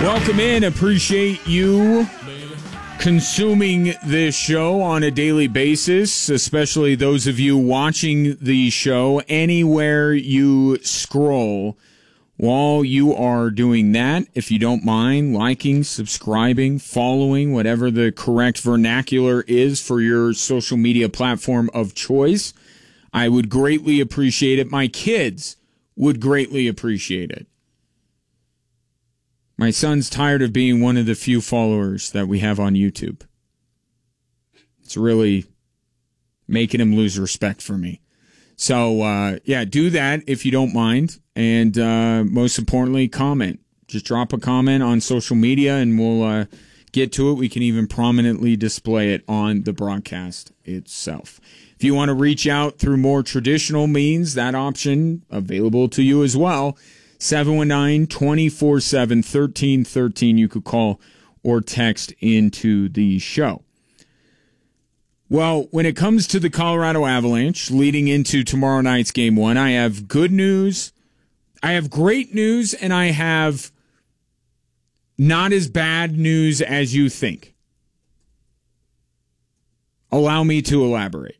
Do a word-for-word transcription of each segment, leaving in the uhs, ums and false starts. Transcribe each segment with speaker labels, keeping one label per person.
Speaker 1: Welcome in. Appreciate you consuming this show on a daily basis, especially those of you watching the show anywhere you scroll. While you are doing that, if you don't mind liking, subscribing, following, whatever the correct vernacular is for your social media platform of choice, I would greatly appreciate it. My kids would greatly appreciate it. My son's tired of being one of the few followers that we have on YouTube. It's really making him lose respect for me. So, uh, yeah, do that if you don't mind. And uh, most importantly, comment. Just drop a comment on social media and we'll uh, get to it. We can even prominently display it on the broadcast itself. If you want to reach out through more traditional means, that option available to you as well. seven one nine, two four seven, one three one three. You could call or text into the show. Well, when it comes to the Colorado Avalanche leading into tomorrow night's game one, I have good news. I have great news, and I have not as bad news as you think. Allow me to elaborate.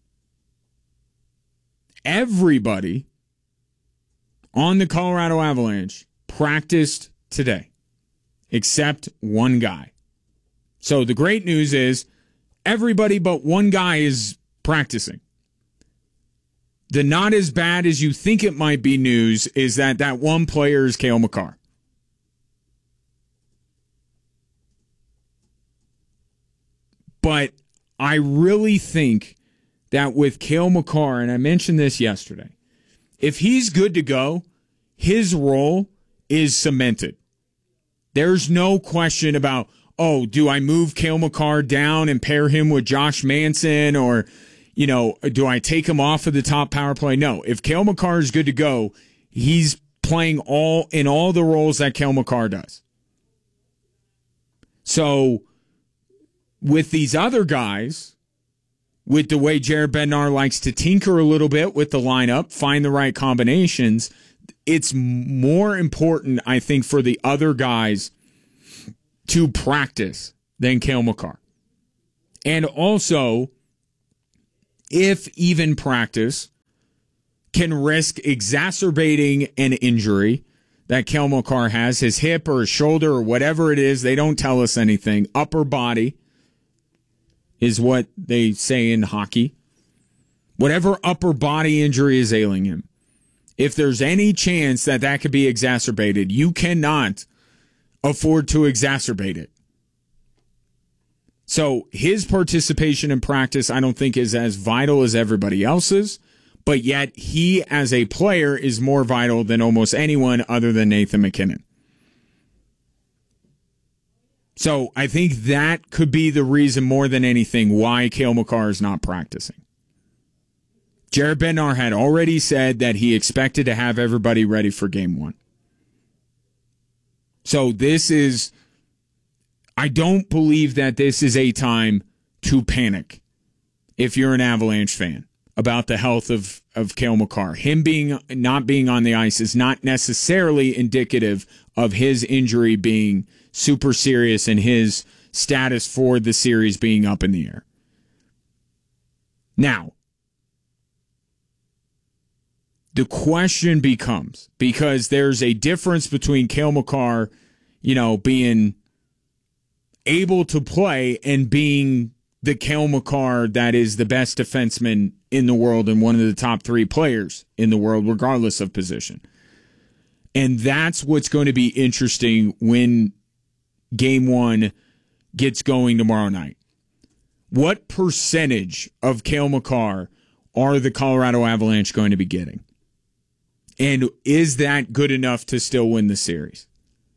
Speaker 1: Everybody on the Colorado Avalanche practiced today, except one guy. So the great news is everybody but one guy is practicing. The not as bad as you think it might be news is that that one player is Cale Makar. But I really think that with Cale Makar, and I mentioned this yesterday, if he's good to go, his role is cemented. There's no question about, oh, do I move Cale Makar down and pair him with Josh Manson, or, you know, do I take him off of the top power play? No, if Cale Makar is good to go, he's playing all in all the roles that Cale Makar does. So with these other guys, with the way Jared Bednar likes to tinker a little bit with the lineup, find the right combinations, it's more important, I think, for the other guys to practice than Cale Makar. And also, if even practice can risk exacerbating an injury that Cale Makar has, his hip or his shoulder or whatever it is, they don't tell us anything, upper body is what they say in hockey. Whatever upper body injury is ailing him, if there's any chance that that could be exacerbated, you cannot afford to exacerbate it. So his participation in practice, I don't think, is as vital as everybody else's, but yet he as a player is more vital than almost anyone other than Nathan MacKinnon. So I think that could be the reason more than anything why Cale Makar is not practicing. Jared Bednar had already said that he expected to have everybody ready for game one. So this is, I don't believe that this is a time to panic if you're an Avalanche fan about the health of, of Cale Makar. Him being not being on the ice is not necessarily indicative of his injury being super serious and his status for the series being up in the air. Now, the question becomes, because there's a difference between Cale Makar, you know, being able to play and being the Cale Makar that is the best defenseman in the world and one of the top three players in the world, regardless of position. And that's what's going to be interesting when game one gets going tomorrow night. What percentage of Cale Makar are the Colorado Avalanche going to be getting? And is that good enough to still win the series?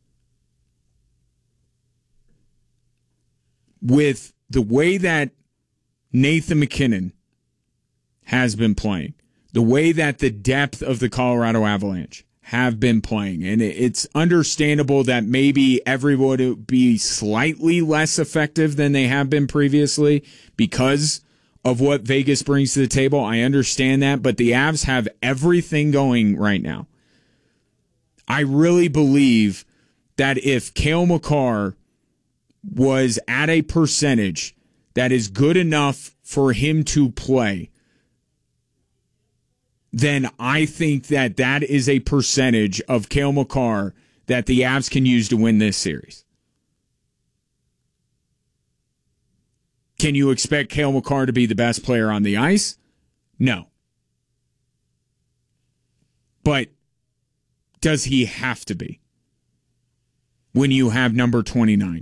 Speaker 1: With the way that Nathan MacKinnon has been playing, the way that the depth of the Colorado Avalanche have been playing, and it's understandable that maybe everyone would be slightly less effective than they have been previously because of what Vegas brings to the table. I understand that, but the Avs have everything going right now. I really believe that if Cale Makar was at a percentage that is good enough for him to play, then I think that that is a percentage of Cale Makar that the Avs can use to win this series. Can you expect Cale Makar to be the best player on the ice? No. But does he have to be when you have number twenty-nine?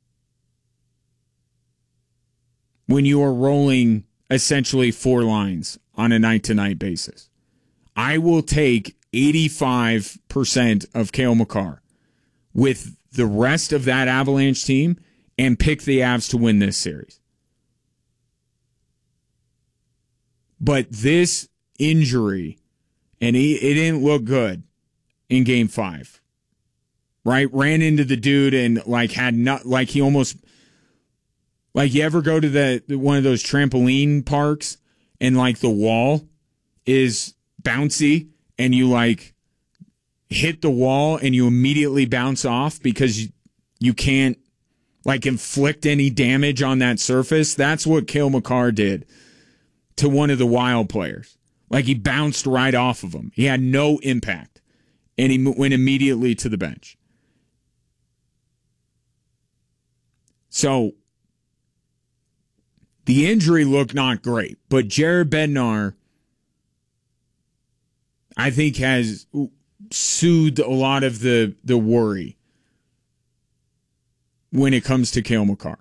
Speaker 1: When you are rolling essentially four lines on a night-to-night basis? I will take eighty-five percent of Cale Makar with the rest of that Avalanche team and pick the Avs to win this series. But this injury, and he, it didn't look good in game five, right? Ran into the dude and like had not, like he almost, like you ever go to the one of those trampoline parks and like the wall is bouncy and you like hit the wall and you immediately bounce off because you, you can't like inflict any damage on that surface. That's what Cale Makar did to one of the Wild players. Like he bounced right off of him. He had no impact and he went immediately to the bench. So the injury looked not great, but Jared Bednar, I think, has soothed a lot of the, the worry when it comes to Cale Makar.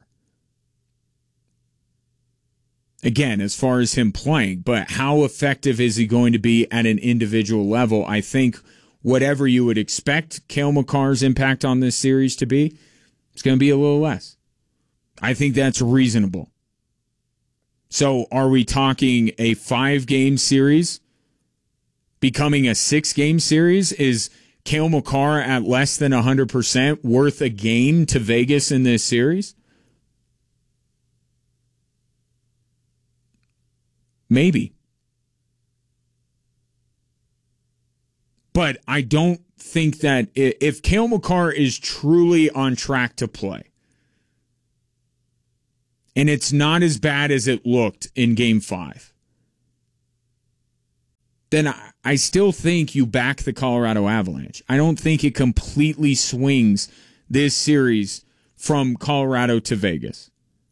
Speaker 1: Again, as far as him playing, but how effective is he going to be at an individual level? I think whatever you would expect Cale Makar's impact on this series to be, it's going to be a little less. I think that's reasonable. So are we talking a five-game series becoming a six-game series? Is Cale Makar at less than one hundred percent worth a game to Vegas in this series? Maybe. But I don't think that if Cale Makar is truly on track to play, and it's not as bad as it looked in game five, then I, I still think you back the Colorado Avalanche. I don't think it completely swings this series from Colorado to Vegas.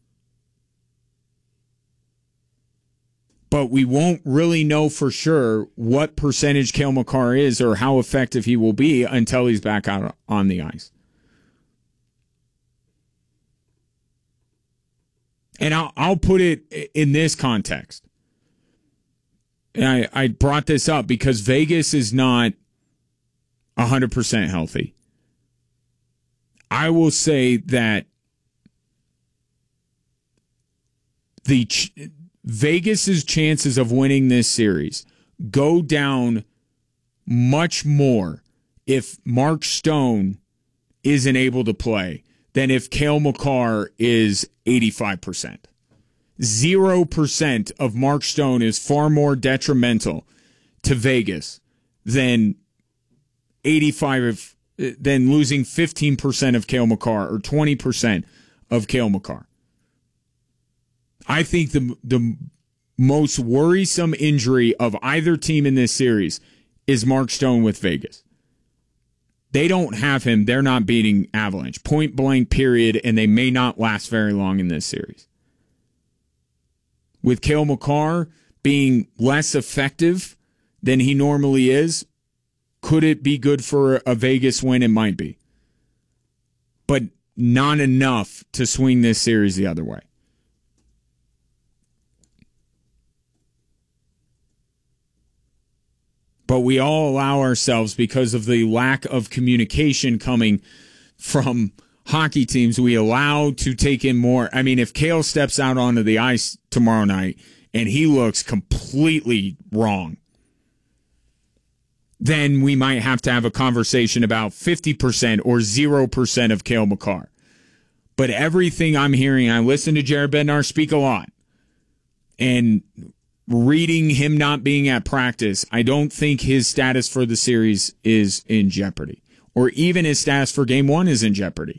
Speaker 1: But we won't really know for sure what percentage Cale Makar is or how effective he will be until he's back out on the ice. And I'll, I'll put it in this context. And I, I brought this up because Vegas is not one hundred percent healthy. I will say that the ch- Vegas's chances of winning this series go down much more if Mark Stone isn't able to play than if Cale Makar is eighty-five percent. Zero percent of Mark Stone is far more detrimental to Vegas than eighty-five, than losing fifteen percent of Cale Makar or twenty percent of Cale Makar. I think the the most worrisome injury of either team in this series is Mark Stone with Vegas. They don't have him. They're not beating Avalanche. Point blank, period, and they may not last very long in this series. With Cale Makar being less effective than he normally is, could it be good for a Vegas win? It might be. But not enough to swing this series the other way. But we all allow ourselves, because of the lack of communication coming from hockey teams, we allow to take in more. I mean, if Cale steps out onto the ice tomorrow night and he looks completely wrong, then we might have to have a conversation about fifty percent or zero percent of Cale Makar. But everything I'm hearing, I listen to Jared Bednar speak a lot, and reading him not being at practice, I don't think his status for the series is in jeopardy. or even his status for game one is in jeopardy.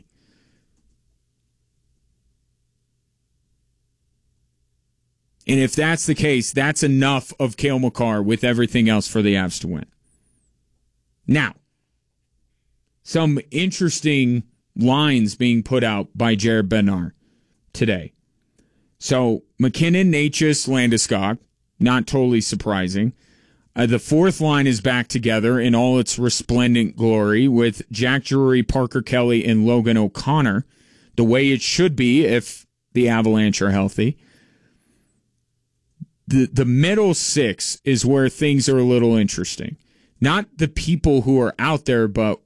Speaker 1: And if that's the case, that's enough of Cale Makar with everything else for the Avs to win. Now, some interesting lines being put out by Jared Bednar today. So, McKinnon, Necas, Landeskog, not totally surprising. Uh, the fourth line is back together in all its resplendent glory with Jack Drury, Parker Kelly, and Logan O'Connor, the way it should be if the Avalanche are healthy. The the middle six is where things are a little interesting. Not the people who are out there, but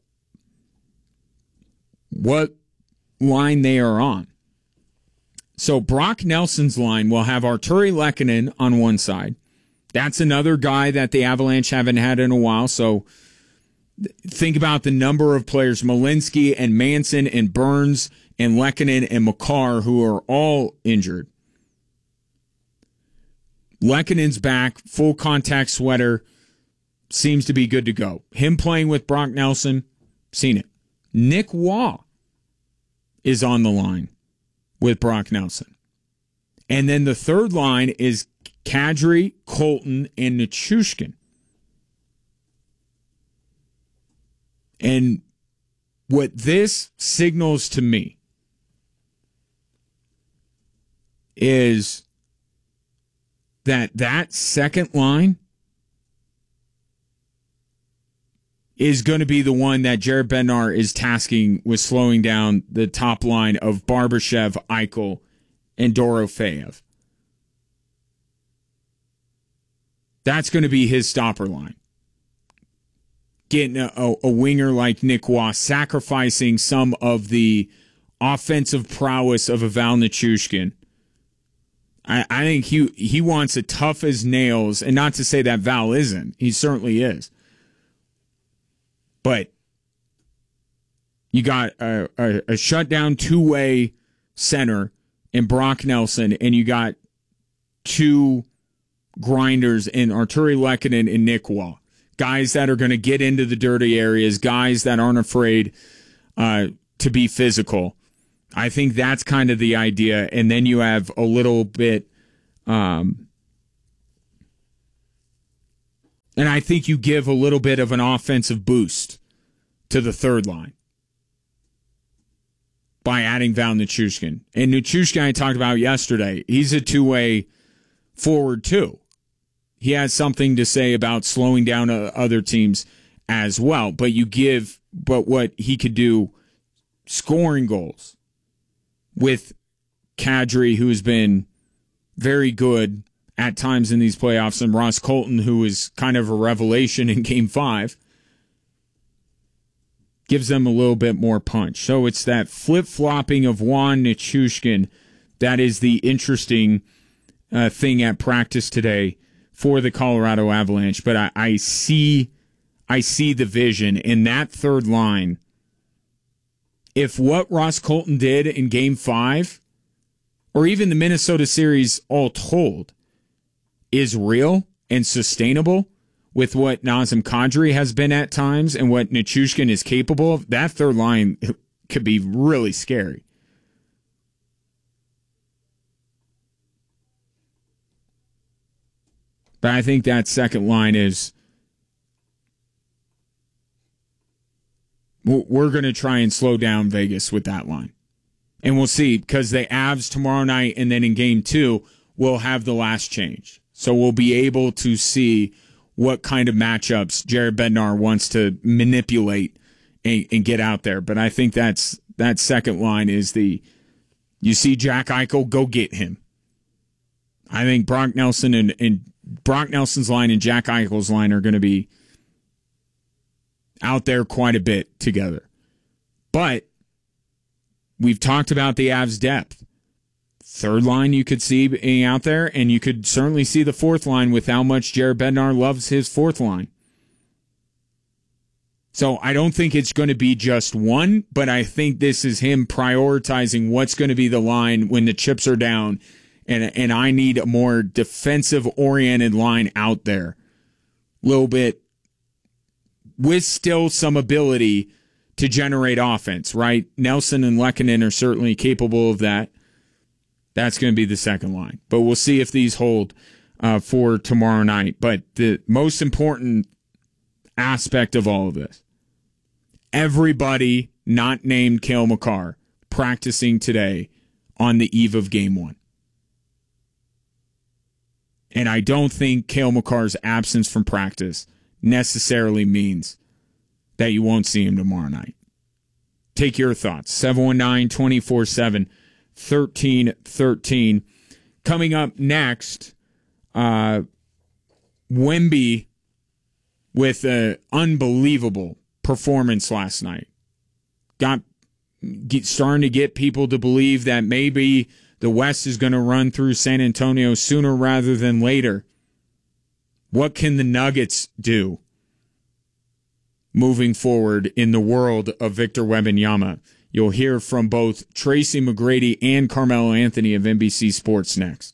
Speaker 1: what line they are on. So Brock Nelson's line will have Arturi Lehkonen on one side. That's another guy that the Avalanche haven't had in a while. So think about the number of players, Malinsky and Manson and Burns and Lehkonen and Makar, who are all injured. Lehkonen's back, full contact sweater, seems to be good to go. Him playing with Brock Nelson, seen it. Nick Waugh is on the line with Brock Nelson. And then the third line is Kadri, Colton, and Nichushkin. And what this signals to me is that that second line is going to be the one that Jared Bednar is tasking with slowing down the top line of Barbashev, Eichel, and Dorofeyev. That's going to be his stopper line. Getting a, a, a winger like Nick Waugh, sacrificing some of the offensive prowess of a Val Nichushkin. I, I think he he wants it tough as nails, and not to say that Val isn't. He certainly is. But you got a, a, a shutdown two-way center in Brock Nelson, and you got two grinders in Arturi Lehkonen and Nick Waugh. Guys that are going to get into the dirty areas, guys that aren't afraid uh, to be physical. I think that's kind of the idea. And then you have a little bit, um, and I think you give a little bit of an offensive boost to the third line by adding Val Nichushkin. And Nichushkin I talked about yesterday. He's a two-way forward too. He has something to say about slowing down uh, other teams as well. But you give, but what he could do, scoring goals with Kadri, who has been very good at times in these playoffs, and Ross Colton, who is kind of a revelation in Game Five, gives them a little bit more punch. So it's that flip-flopping of Juan Nichushkin that is the interesting uh, thing at practice today for the Colorado Avalanche. But I, I see, I see the vision in that third line. If what Ross Colton did in Game Five, or even the Minnesota series all told, is real and sustainable with what Nazem Kadri has been at times and what Nichushkin is capable of, that third line could be really scary. But I think that second line is, we're going to try and slow down Vegas with that line. And we'll see, because the Avs tomorrow night and then in game two will have the last change. So we'll be able to see what kind of matchups Jared Bednar wants to manipulate and, and get out there. But I think that's that second line is the, you see Jack Eichel, go get him. I think Brock Nelson and, and Brock Nelson's line and Jack Eichel's line are going to be out there quite a bit together. But we've talked about the Avs' depth. Third line you could see being out there, and you could certainly see the fourth line with how much Jared Bednar loves his fourth line. So I don't think it's going to be just one, but I think this is him prioritizing what's going to be the line when the chips are down, and, and I need a more defensive-oriented line out there. A little bit with still some ability to generate offense, right? Nelson and Lehkonen are certainly capable of that. That's going to be the second line. But we'll see if these hold uh, for tomorrow night. But the most important aspect of all of this, everybody not named Cale Makar practicing today on the eve of game one. And I don't think Cale Makar's absence from practice necessarily means that you won't see him tomorrow night. Take your thoughts. seven one nine, two four seven, one three one three. Coming up next, uh, Wemby with an unbelievable performance last night. Got get, starting to get people to believe that maybe the West is going to run through San Antonio sooner rather than later. What can the Nuggets do moving forward in the world of Victor Wembanyama? You'll hear from both Tracy McGrady and Carmelo Anthony of N B C Sports next.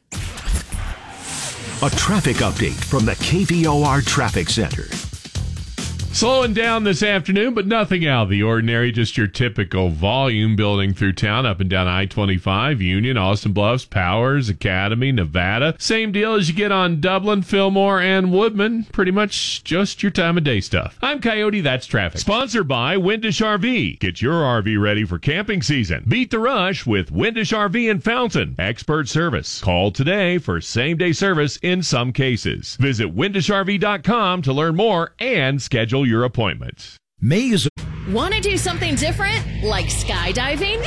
Speaker 2: A traffic update from the K V O R Traffic Center.
Speaker 3: Slowing down this afternoon, but nothing out of the ordinary. Just your typical volume building through town, up and down I twenty-five, Union, Austin Bluffs, Powers, Academy, Nevada. Same deal as you get on Dublin, Fillmore, and Woodman. Pretty much just your time of day stuff. I'm Coyote, that's traffic. Sponsored by Windish R V. Get your R V ready for camping season. Beat the rush with Windish R V in Fountain. Expert service. Call today for same-day service in some cases. Visit windish r v dot com to learn more and schedule your appointment.
Speaker 2: May is
Speaker 4: Want to do something different, like skydiving?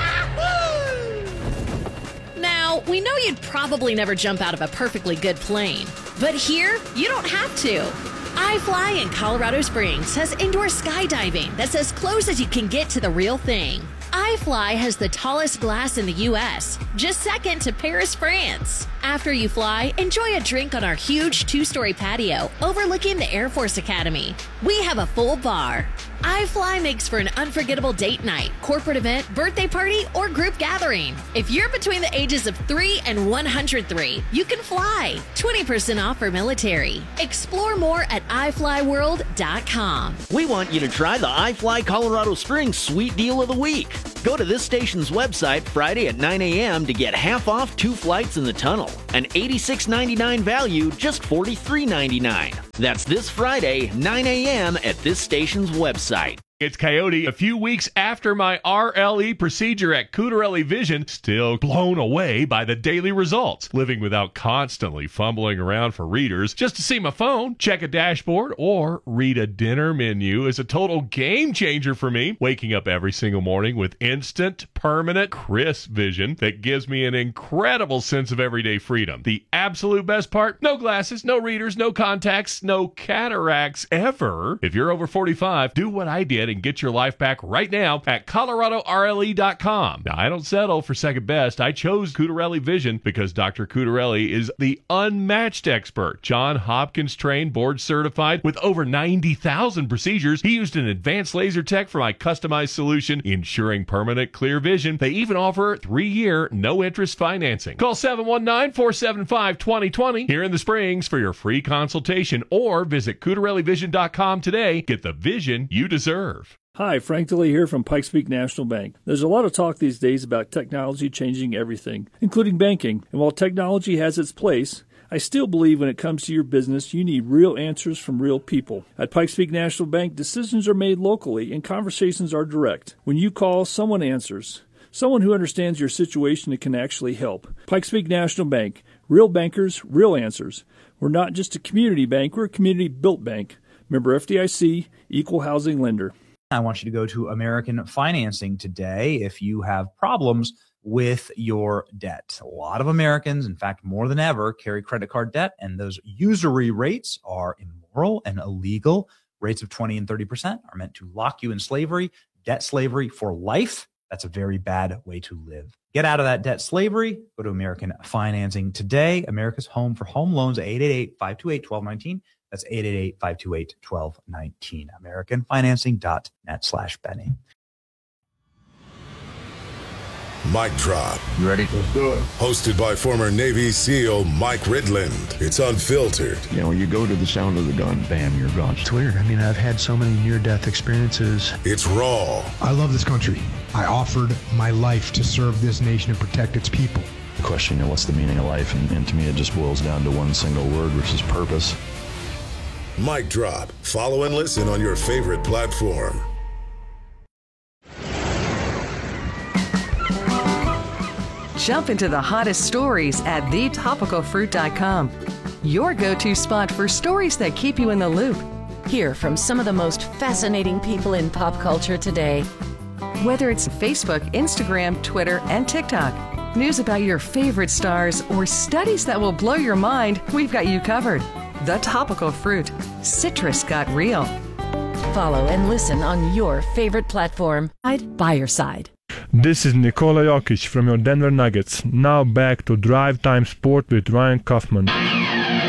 Speaker 4: Now, we know you'd probably never jump out of a perfectly good plane, but here, you don't have to. iFly in Colorado Springs has indoor skydiving that's as close as you can get to the real thing. iFly has the tallest glass in the U S, just second to Paris, France. After you fly, enjoy a drink on our huge two-story patio overlooking the Air Force Academy. We have a full bar. iFly makes for an unforgettable date night, corporate event, birthday party, or group gathering. If you're between the ages of three and one hundred three, you can fly. twenty percent off for military. Explore more at i fly world dot com.
Speaker 5: We want you to try the iFly Colorado Springs Sweet Deal of the Week. Go to this station's website Friday at nine a.m. to get half off two flights in the tunnel. An eighty-six ninety-nine value, just forty-three ninety-nine. That's this Friday, nine a.m. at this station's website.
Speaker 3: It's Coyote. A few weeks after my R L E procedure at Cutarelli Vision, still blown away by the daily results. Living without constantly fumbling around for readers just to see my phone, check a dashboard, or read a dinner menu is a total game changer for me. Waking up every single morning with instant, permanent, crisp vision that gives me an incredible sense of everyday freedom. The absolute best part? No glasses, no readers, no contacts, no cataracts ever. If you're over forty-five, do what I did and get your life back right now at colorado r l e dot com. Now, I don't settle for second best. I chose Cutarelli Vision because Doctor Cutarelli is the unmatched expert. John Hopkins trained, board certified with over ninety thousand procedures. He used an advanced laser tech for my customized solution, ensuring permanent clear vision. They even offer three-year no-interest financing. Call seven one nine, four seven five, two zero two zero here in the Springs for your free consultation, or visit cutarelli vision dot com today. Get the vision you deserve.
Speaker 6: Hi, Frank DeLee here from Pikes Peak National Bank. There's a lot of talk these days about technology changing everything, including banking. And while technology has its place, I still believe when it comes to your business, you need real answers from real people. At Pikes Peak National Bank, decisions are made locally and conversations are direct. When you call, someone answers. Someone who understands your situation and can actually help. Pikes Peak National Bank. Real bankers, real answers. We're not just a community bank, we're a community-built bank. Member F D I C, Equal Housing Lender.
Speaker 7: I want you to go to American Financing today if you have problems with your debt. A lot of Americans, in fact, more than ever, carry credit card debt, and those usury rates are immoral and illegal. Rates of twenty and thirty percent are meant to lock you in slavery, debt slavery for life. That's a very bad way to live. Get out of that debt slavery. Go to American Financing today. America's home for home loans, eight eight eight, five two eight, one two one nine. That's eight eight eight, five two eight, one two one nine. american financing dot net slash Benny.
Speaker 8: Mic Drop.
Speaker 9: You ready? Let's do it.
Speaker 8: Hosted by former Navy SEAL Mike Ridland. It's unfiltered.
Speaker 9: You know, you go to the sound of the gun, bam, you're gone.
Speaker 10: It's weird. I mean, I've had so many near-death experiences.
Speaker 8: It's raw.
Speaker 11: I love this country. I offered my life to serve this nation and protect its people.
Speaker 12: The question, you know, what's the meaning of life? And, and to me, it just boils down to one single word, which is purpose.
Speaker 8: Mic Drop. Follow and listen on your favorite platform.
Speaker 13: Jump into the hottest stories at the topical fruit dot com. Your go-to spot for stories that keep you in the loop.
Speaker 4: Hear from some of the most fascinating people in pop culture today.
Speaker 13: Whether it's Facebook, Instagram, Twitter, and TikTok, news about your favorite stars, or studies that will blow your mind, we've got you covered. The Topical Fruit. Citrus got real.
Speaker 4: Follow and listen on your favorite platform. By your side.
Speaker 14: This is Nikola Jokic from your Denver Nuggets. Now back to Drive Time Sport with Ryan Kaufman.